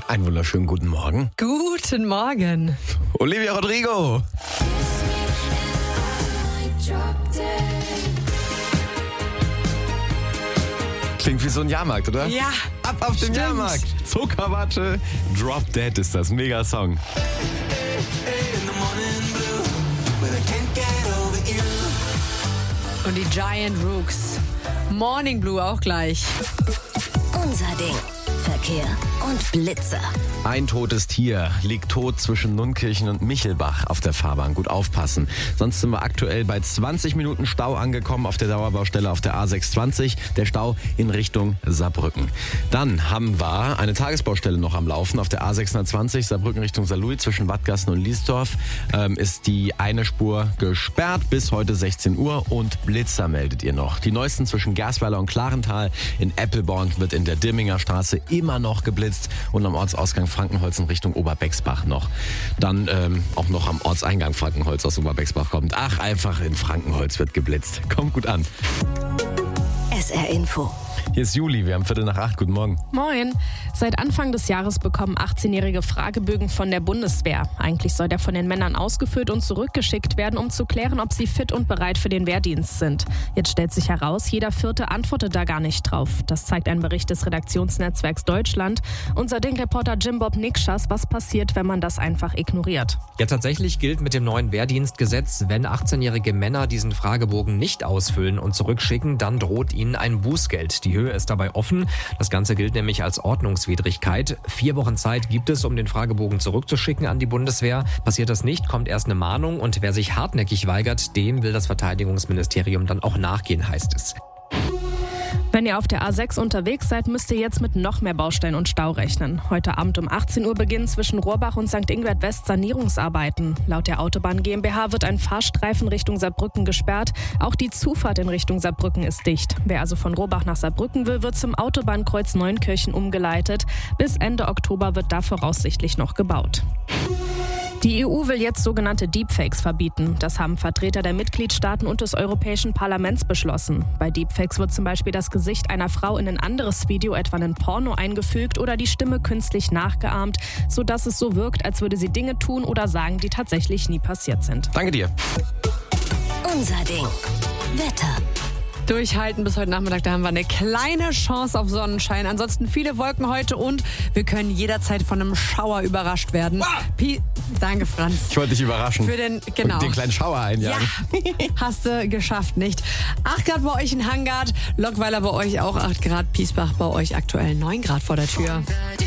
Einen wunderschönen guten Morgen. Guten Morgen. Olivia Rodrigo. Klingt wie so ein Jahrmarkt, oder? Ja, Ab auf den stimmt. Jahrmarkt. Zuckerwatte. Drop Dead ist das. Mega Song. Und die Giant Rooks. Morning Blue auch gleich. Unser Ding. Verkehr und Blitzer. Ein totes Tier liegt tot zwischen Nunnkirchen und Michelbach auf der Fahrbahn. Gut aufpassen. Sonst sind wir aktuell bei 20 Minuten Stau angekommen auf der Dauerbaustelle auf der A620. Der Stau in Richtung Saarbrücken. Dann haben wir eine Tagesbaustelle noch am Laufen auf der A620 Saarbrücken Richtung Saarlouis zwischen Wattgassen und Liesdorf. Ist die eine Spur gesperrt bis heute 16 Uhr und Blitzer meldet ihr noch. Die neuesten zwischen Gersweiler und Klarental. In Eppelborn wird in der Dirminger Straße immer noch geblitzt und am Ortsausgang Frankenholz in Richtung Oberbexbach noch. Dann auch noch am Ortseingang Frankenholz aus Oberbexbach kommt. Ach, einfach in Frankenholz wird geblitzt. Kommt gut an. SR Info. Hier ist Juli, wir haben 7:45. Guten Morgen. Moin. Seit Anfang des Jahres bekommen 18-Jährige Fragebögen von der Bundeswehr. Eigentlich soll der von den Männern ausgefüllt und zurückgeschickt werden, um zu klären, ob sie fit und bereit für den Wehrdienst sind. Jetzt stellt sich heraus, jeder Vierte antwortet da gar nicht drauf. Das zeigt ein Bericht des Redaktionsnetzwerks Deutschland. Unser Ding-Reporter Jim Bob Nikschas, was passiert, wenn man das einfach ignoriert? Ja, tatsächlich gilt mit dem neuen Wehrdienstgesetz, wenn 18-jährige Männer diesen Fragebogen nicht ausfüllen und zurückschicken, dann droht ihnen ein Bußgeld. Die Höhe ist dabei offen. Das Ganze gilt nämlich als Ordnungswidrigkeit. 4 Wochen Zeit gibt es, um den Fragebogen zurückzuschicken an die Bundeswehr. Passiert das nicht, kommt erst eine Mahnung und wer sich hartnäckig weigert, dem will das Verteidigungsministerium dann auch nachgehen, heißt es. Wenn ihr auf der A6 unterwegs seid, müsst ihr jetzt mit noch mehr Baustellen und Stau rechnen. Heute Abend um 18 Uhr beginnen zwischen Rohrbach und St. Ingbert West Sanierungsarbeiten. Laut der Autobahn GmbH wird ein Fahrstreifen Richtung Saarbrücken gesperrt. Auch die Zufahrt in Richtung Saarbrücken ist dicht. Wer also von Rohrbach nach Saarbrücken will, wird zum Autobahnkreuz Neunkirchen umgeleitet. Bis Ende Oktober wird da voraussichtlich noch gebaut. Die EU will jetzt sogenannte Deepfakes verbieten. Das haben Vertreter der Mitgliedstaaten und des Europäischen Parlaments beschlossen. Bei Deepfakes wird zum Beispiel das Gesicht einer Frau in ein anderes Video, etwa ein Porno, eingefügt oder die Stimme künstlich nachgeahmt, sodass es so wirkt, als würde sie Dinge tun oder sagen, die tatsächlich nie passiert sind. Danke dir. Unser Ding. Wetter. Durchhalten bis heute Nachmittag, da haben wir eine kleine Chance auf Sonnenschein. Ansonsten viele Wolken heute und wir können jederzeit von einem Schauer überrascht werden. Danke, Franz. Ich wollte dich überraschen. Für den, Und genau. den kleinen Schauer einjagen. Ja, hast du geschafft, nicht? 8 Grad bei euch in Hangard, Lockweiler bei euch auch 8 Grad, Piesbach bei euch aktuell 9 Grad vor der Tür.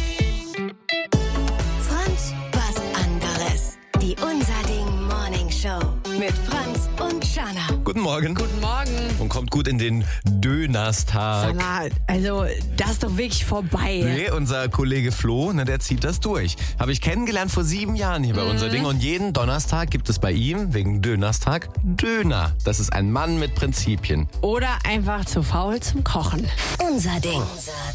Franz, was anderes. Die Unser Ding Morning Show mit Franz und Shana. Guten Morgen. Guten Morgen. Und kommt gut in den Dönerstag. Sag mal, also das ist doch wirklich vorbei. Nee, unser Kollege Flo, der zieht das durch. Habe ich kennengelernt vor 7 Jahren hier bei Unser Ding. Und jeden Donnerstag gibt es bei ihm, wegen Dönerstag, Döner. Das ist ein Mann mit Prinzipien. Oder einfach zu faul zum Kochen. Unser Ding.